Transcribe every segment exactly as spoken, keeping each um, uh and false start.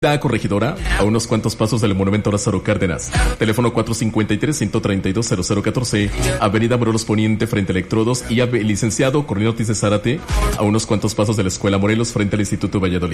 La Corregidora, a unos cuantos pasos del Monumento Lázaro Cárdenas. Teléfono cuatro cinco tres, uno tres dos, cero cero uno cuatro. Avenida Morelos Poniente, frente a Electrodos. Y Ave, licenciado Cornelio Ortiz de Zárate, a unos cuantos pasos de la Escuela Morelos, frente al Instituto Valladolid.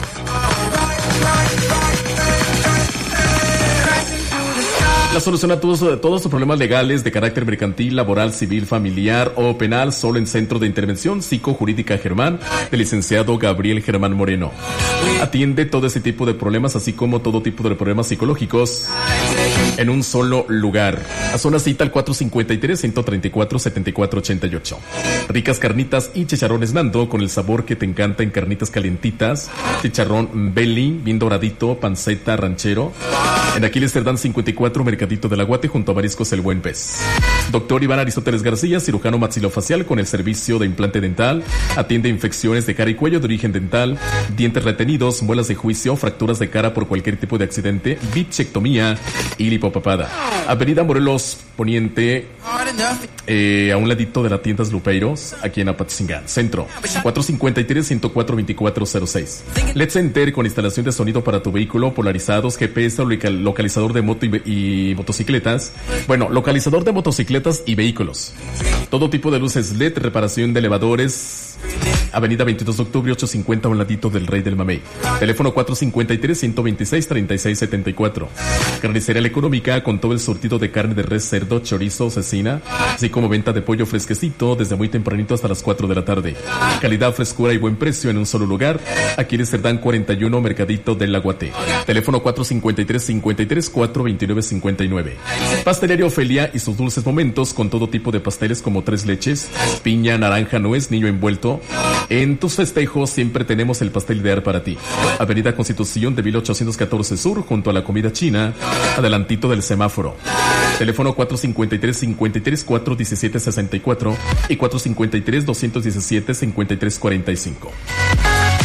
La solución a todos, a todos sus problemas legales de carácter mercantil, laboral, civil, familiar o penal, solo en Centro de Intervención Psicojurídica Germán, del licenciado Gabriel Germán Moreno. Atiende todo ese tipo de problemas, así como todo tipo de problemas psicológicos, en un solo lugar. Haz una cita al cuatro cinco tres, uno tres cuatro, siete cuatro ocho ocho. Ricas carnitas y chicharrones Nando, con el sabor que te encanta en carnitas calientitas. Chicharrón belly, bien doradito, panceta, ranchero. En Aquiles Cerdán cincuenta y cuatro, Mercadito del Aguate, junto a Mariscos El Buen Pez. Doctor Iván Aristóteles García, cirujano maxilofacial con el servicio de implante dental. Atiende infecciones de cara y cuello de origen dental, dientes retenidos, muelas de juicio, fracturas de cara por cualquier tipo de accidente, bichectomía y lipopapada. Avenida Morelos Poniente, eh, a un ladito de la tiendas Lupeiros, aquí en Apatzingán, Centro. cuatro cinco tres, uno cuatro dos cuatro cero seis. L E D Center, con instalación de sonido para tu vehículo, polarizados, G P S, localizador de moto y, y motocicletas. Bueno, localizador de motocicletas y vehículos. Todo tipo de luces L E D, reparación de elevadores. Avenida veintidós de octubre, ochocientos cincuenta, a un ladito del Rey del Mamey. Teléfono cuatro cinco tres, uno dos seis, tres seis siete cuatro. Carnicería La Económica, con todo el surtido de carne de res, cerdo, chorizo, cecina, así como venta de pollo fresquecito desde muy tempranito hasta las cuatro de la tarde. Calidad, frescura y buen precio en un solo lugar. Aquí en Cerdán cuarenta y uno, Mercadito del Aguate. Teléfono cuatro cinco tres, cinco tres, cuatro dos nueve cinco nueve. Pastelería Ofelia y sus dulces momentos, con todo tipo de pasteles como tres leches, piña, naranja, nuez, niño envuelto. En tus festejos siempre tenemos el pastel ideal para ti. Avenida Constitución de mil ochocientos catorce Sur, junto a la comida china, adelantito del semáforo. Teléfono cuatro cinco tres, cinco tres, cuatro uno siete seis cuatro y cuatro cinco tres, dos uno siete, cinco tres cuatro cinco.